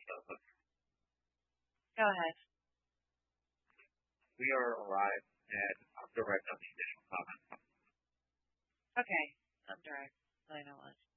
Go ahead. We are alive, and I'm direct on the additional comments. Okay. I'm direct. I know what.